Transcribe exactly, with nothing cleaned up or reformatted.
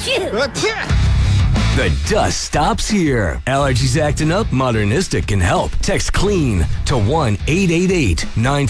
The dust stops here. Allergies acting up? Modernistic can help. Text CLEAN to one eight eight eight nine